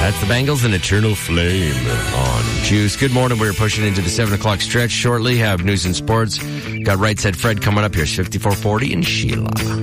That's the Bengals and Eternal Flame on Juice. Good morning. We're pushing into the 7 o'clock stretch shortly. Have news and sports. Got Right Said Fred coming up. Here's 5440 and Sheila.